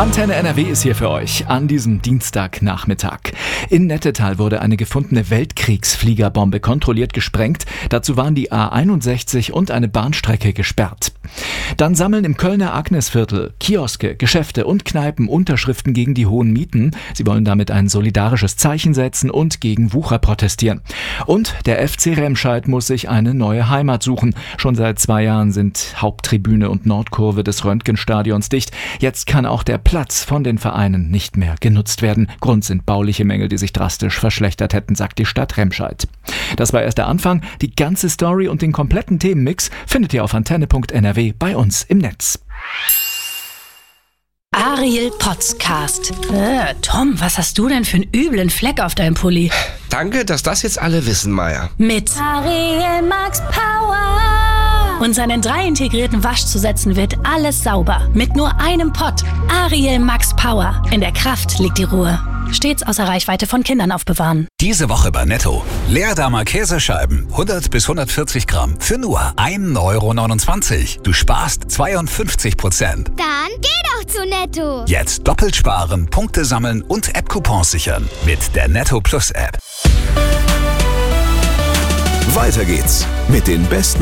Antenne NRW ist hier für euch an diesem Dienstagnachmittag. In Nettetal wurde eine gefundene Weltkriegsfliegerbombe kontrolliert gesprengt. Dazu waren die A61 und eine Bahnstrecke gesperrt. Dann sammeln im Kölner Agnesviertel Kioske, Geschäfte und Kneipen Unterschriften gegen die hohen Mieten. Sie wollen damit ein solidarisches Zeichen setzen und gegen Wucher protestieren. Und der FC Remscheid muss sich eine neue Heimat suchen. Schon seit 2 Jahren sind Haupttribüne und Nordkurve des Röntgenstadions dicht. Jetzt kann auch der Platz von den Vereinen nicht mehr genutzt werden. Grund sind bauliche Mängel, die sich drastisch verschlechtert hätten, sagt die Stadt Remscheid. Das war erst der Anfang. Die ganze Story und den kompletten Themenmix findet ihr auf antenne.nrw bei uns im Netz. Ariel Podcast. Tom, was hast du denn für einen üblen Fleck auf deinem Pulli? Danke, dass das jetzt alle wissen, Maya. Mit Ariel Max Power. Und seinen 3 integrierten Waschzusätzen wird alles sauber. Mit nur einem Pott. Ariel Max Power. In der Kraft liegt die Ruhe. Stets außer Reichweite von Kindern aufbewahren. Diese Woche bei Netto. Leerdammer Käsescheiben, 100 bis 140 Gramm, für nur 1,29 €. Du sparst 52%. Dann geh doch zu Netto. Jetzt doppelt sparen, Punkte sammeln und App-Coupons sichern. Mit der Netto Plus App. Weiter geht's mit den besten